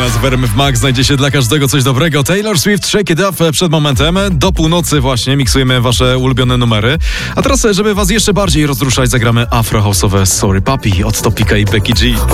nas w RMF Max znajdzie się dla każdego coś dobrego. Taylor Swift, Shake It Up przed momentem. Do północy właśnie miksujemy wasze ulubione numery. A teraz, żeby was jeszcze bardziej rozruszać, zagramy afro-house'owe Sorry Papi od Topika i Becky G.